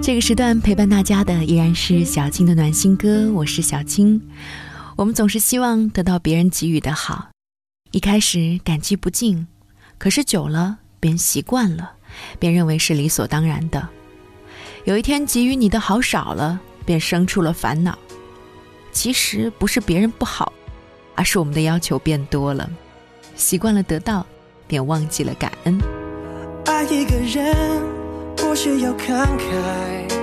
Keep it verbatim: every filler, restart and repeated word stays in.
这个时段陪伴大家的依然是小青的暖心歌，我是小青。我们总是希望得到别人给予的好，一开始感激不尽，可是久了便习惯了，便认为是理所当然的。有一天给予你的好少了，便生出了烦恼。其实不是别人不好，而是我们的要求变多了，习惯了得到，便忘记了感恩。 爱一个人不需要慷慨，